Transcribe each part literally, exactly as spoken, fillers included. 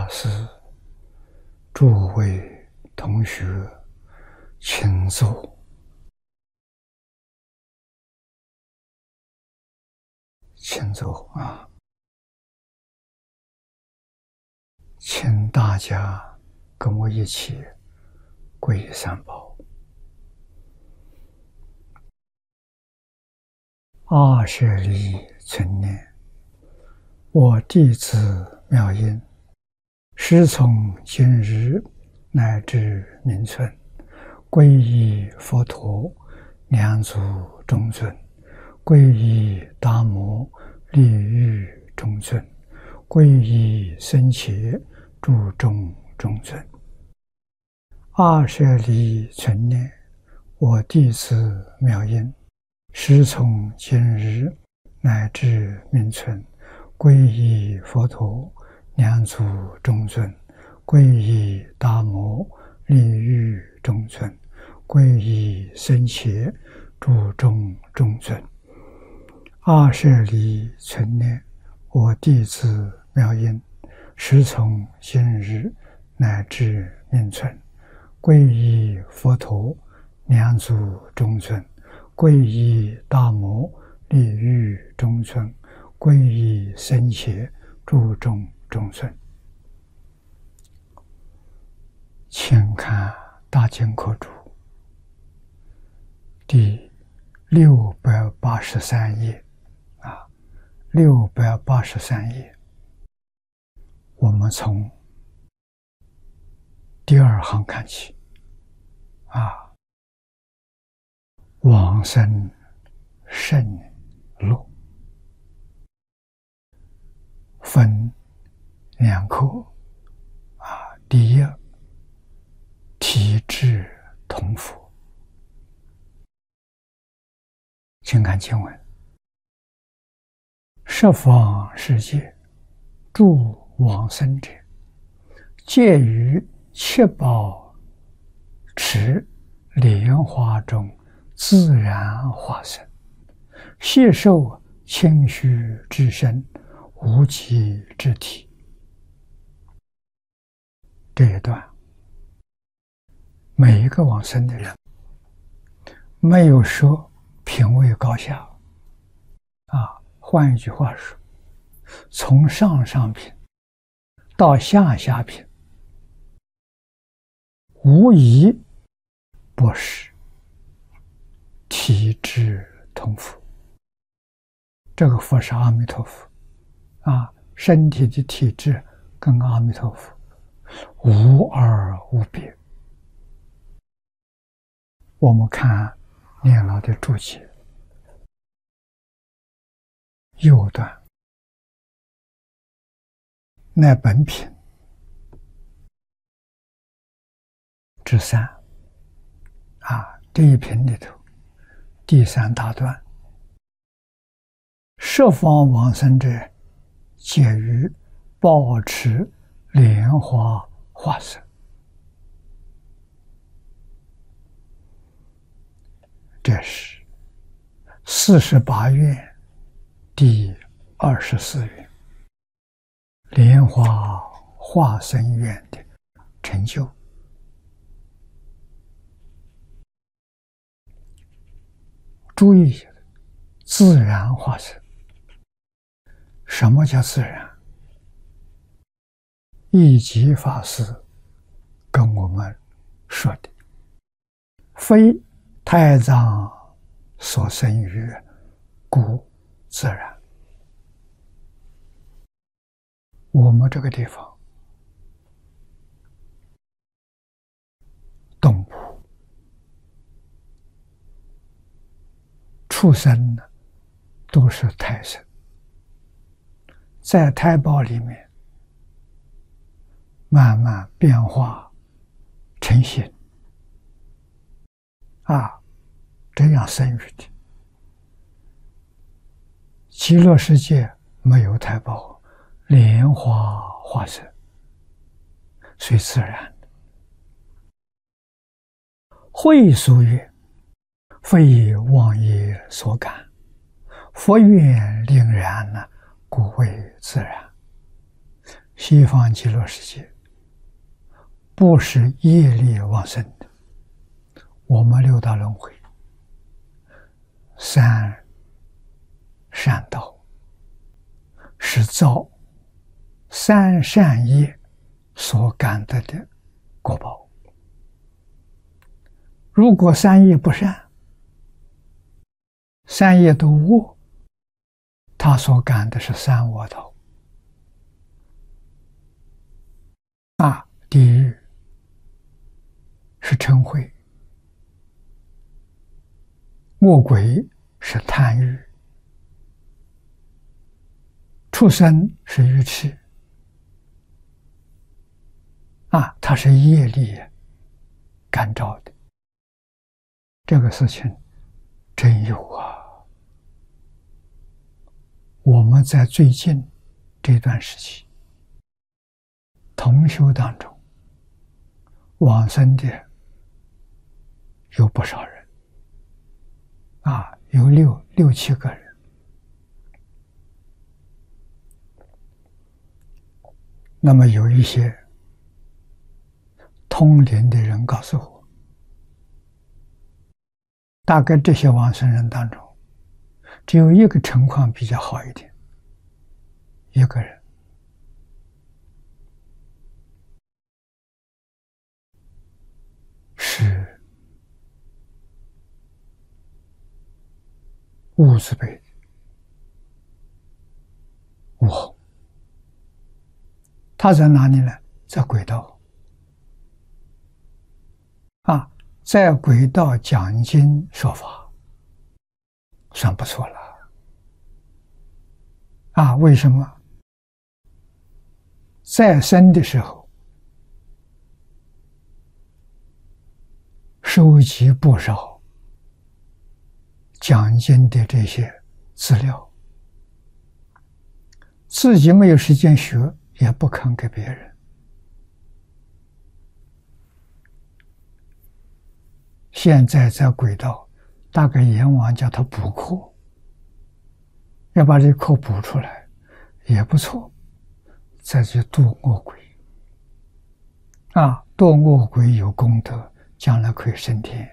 法师、诸位同学，请坐，请坐啊！请大家跟我一起皈依三宝。二舍利存念，我弟子妙音，师从今日乃至明存，皈依佛陀，两足中尊；皈依达摩，利欲中尊；皈依僧伽，诸众中尊。二舍利存念，我弟子妙音，师从今日乃至明存，皈依佛陀，两足中尊；皈依达摩，利欲中尊；皈依僧伽，诸众中尊。二舍利存念，我弟子妙音，师从今日乃至明存，皈依佛陀，两足中尊；皈依达摩，利欲中尊；皈依僧伽，诸众中尊。请看大经科注第六百八十三页啊，六百八十三页，我们从第二行看起啊。往生胜乐，分两科啊。第一，体质同佛。请看经文：十方世界诸往生者，皆于七宝池莲花中自然化生，悉受清虚之身，无极之体。这一段，每一个往生的人，没有说品位高下啊。换一句话说，从上上品到下下品，无一不是体质同佛。这个佛是阿弥陀佛啊，身体的体质跟阿弥陀佛无二无别。我们看念老的注解，右段乃本品之三啊，这一品里头第三大段，十方往生者，皆于宝池莲花化生。这是四十八愿第二十四愿，莲花化生愿的成就。注意，自然化生。什么叫自然？一即法师跟我们说的，非太藏所生于，故自然。我们这个地方动物畜生呢，都是胎生，在胎胞里面慢慢变化成形啊，这样生育的。极乐世界没有胎胞，莲花化生，虽自然的。会所曰：非妄业所感，佛愿令然呢，故谓自然。 西方极乐世界不是业力往生的，我们六道轮回三善道是造三善业所感得的果报。如果三业不善，三业都恶，他所感的是三恶道啊，地狱是嗔恚，恶鬼是贪欲，畜生是愚痴啊，它是业力感召的。这个事情真有啊！我们在最近这段时期同修当中往生的有不少人啊，有六六七个人。那么有一些通灵的人告诉我，大概这些往生人当中只有一个情况比较好一点，一个人是物字辈的我，他在哪里呢？在轨道啊，在轨道讲经说法，算不错了啊！为什么？在生的时候收集不少讲经的这些资料，自己没有时间学，也不肯给别人。现在在轨道，大概阎王叫他补课，要把这课补出来也不错，再去度恶鬼啊，度恶鬼有功德，将来可以升天。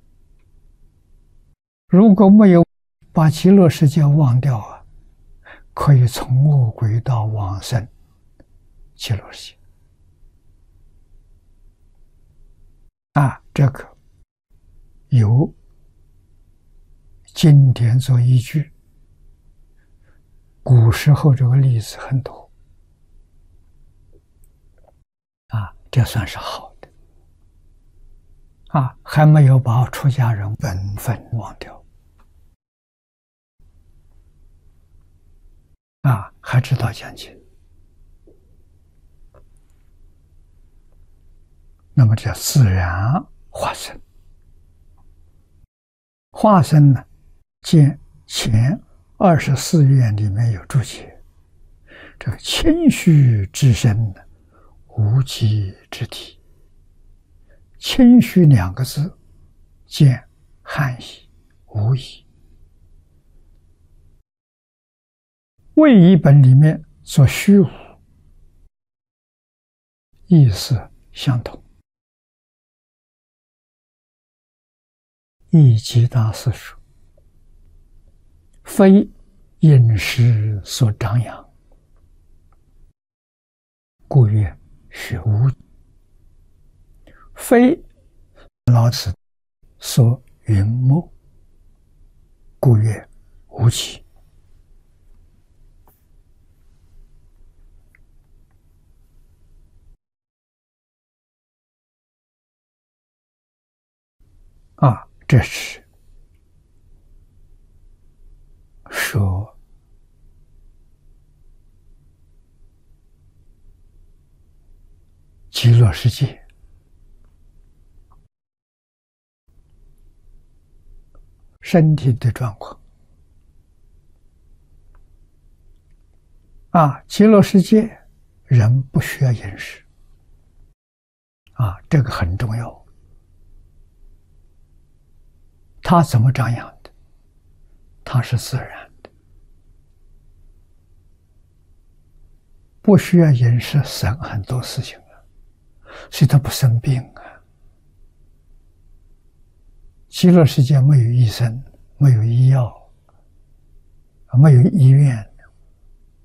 如果没有把极乐世界忘掉啊，可以从恶鬼道往生极乐世界啊，这个有经典做依据，古时候这个例子很多啊，这算是好的啊，还没有把出家人本分忘掉啊，还知道讲经。那么这自然化身，化身呢，见前二十四愿里面有注解，这个谦虚之身呢，无极之体。谦虚两个字，见汉译、无译。魏译本里面说虚无，意思相同。一即大师说，非饮食所长养，故曰虚无。非老子所云墨，故曰无极。啊，这是说极乐世界身体的状况啊，极乐世界人不需要饮食啊，这个很重要。它怎么长养的？它是自然的， 不需要饮食省很多事情啊，所以他不生病啊。极乐世界没有医生，没有医药，没有医院，